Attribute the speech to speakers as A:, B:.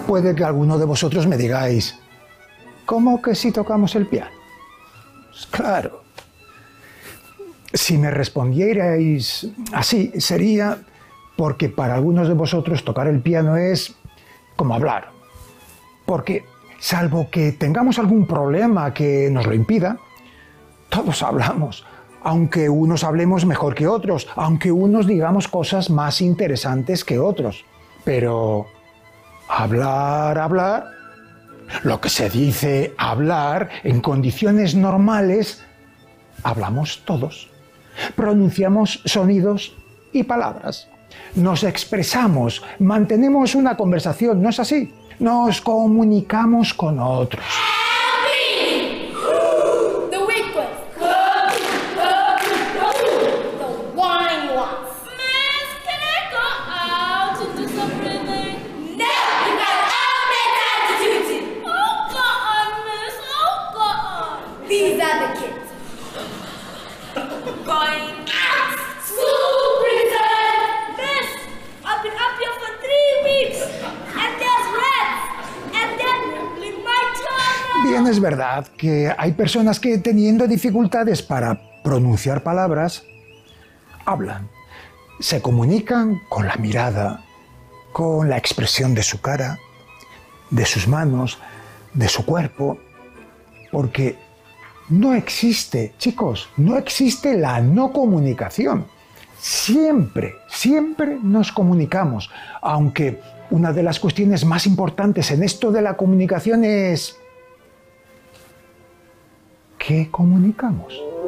A: Puede que alguno de vosotros me digáis, ¿cómo que si tocamos el piano? Pues claro. Si me respondierais así, sería porque para algunos de vosotros tocar el piano es como hablar. Porque, salvo que tengamos algún problema que nos lo impida, todos hablamos. Aunque unos hablemos mejor que otros, aunque unos digamos cosas más interesantes que otros. Pero hablar, lo que se dice hablar en condiciones normales, hablamos todos. Pronunciamos sonidos y palabras. Nos expresamos, mantenemos una conversación, ¿no es así? Nos comunicamos con otros.
B: These are the kids. Going out. School return. Miss, I've been up here for 3 weeks. And there's rats. And they're nibbling my tongue.
A: Bien, es verdad que hay personas que teniendo dificultades para pronunciar palabras, hablan. Se comunican con la mirada, con la expresión de su cara, de sus manos, de su cuerpo, porque no existe, chicos, no existe la no comunicación. Siempre nos comunicamos, aunque una de las cuestiones más importantes en esto de la comunicación es ¿qué comunicamos?